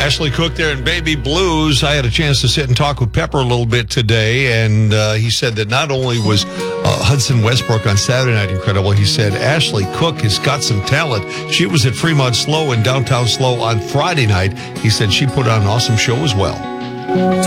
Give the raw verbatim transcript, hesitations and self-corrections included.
Ashley Cook there in Baby Blues. I had a chance to sit and talk with Pepper a little bit today, and uh, he said that not only was uh, Hudson Westbrook on Saturday night incredible, he said Ashley Cook has got some talent. She was at Fremont Slow in downtown Slow on Friday night. He said she put on an awesome show as well.